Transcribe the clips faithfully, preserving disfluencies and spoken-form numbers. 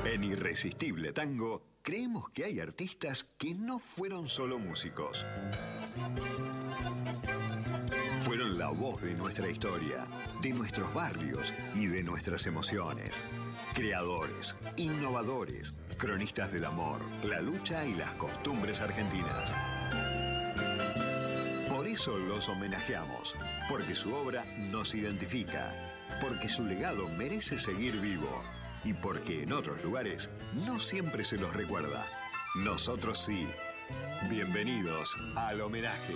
En Irresistible Tango, creemos que hay artistas que no fueron solo músicos. Fueron la voz de nuestra historia, de nuestros barrios y de nuestras emociones. Creadores, innovadores, cronistas del amor, la lucha y las costumbres argentinas. Por eso los homenajeamos, porque su obra nos identifica, porque su legado merece seguir vivo y porque en otros lugares no siempre se los recuerda. Nosotros sí. Bienvenidos al homenaje.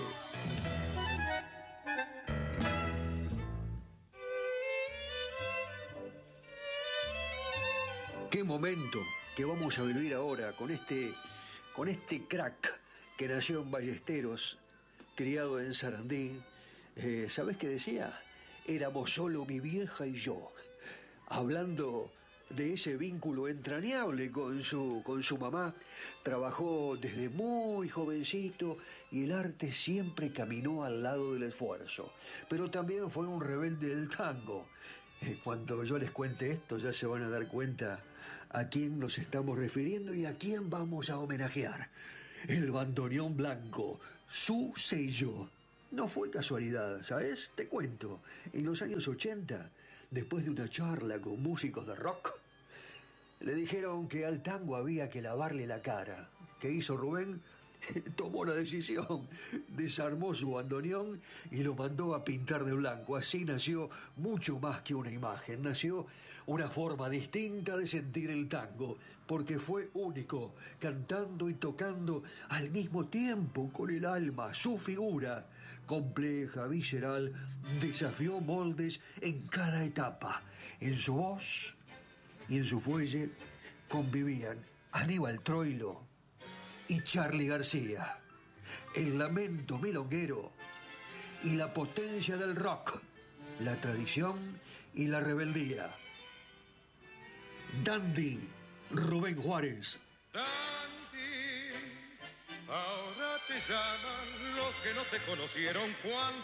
Qué momento que vamos a vivir ahora con este, con este crack que nació en Ballesteros, criado en Sarandí. Eh, ¿Sabés qué decía? Éramos solo mi vieja y yo, hablando de ese vínculo entrañable con su, con su mamá. Trabajó desde muy jovencito y el arte siempre caminó al lado del esfuerzo. Pero también fue un rebelde del tango. Eh, cuando yo les cuente esto ya se van a dar cuenta a quién nos estamos refiriendo y a quién vamos a homenajear. El bandoneón blanco, su sello. No fue casualidad, ¿sabes? Te cuento. En los años ochenta, después de una charla con músicos de rock, le dijeron que al tango había que lavarle la cara. ¿Qué hizo Rubén? Tomó la decisión, desarmó su bandoneón y lo mandó a pintar de blanco. Así nació mucho más que una imagen, nació una forma distinta de sentir el tango, porque fue único, cantando y tocando al mismo tiempo con el alma. Su figura, compleja, visceral, desafió moldes en cada etapa. En su voz y en su fuelle convivían Aníbal Troilo y Charly García, el lamento milonguero y la potencia del rock, la tradición y la rebeldía. Dandy, Rubén Juárez. Dandy, ahora te llaman los que no te conocieron, Juan.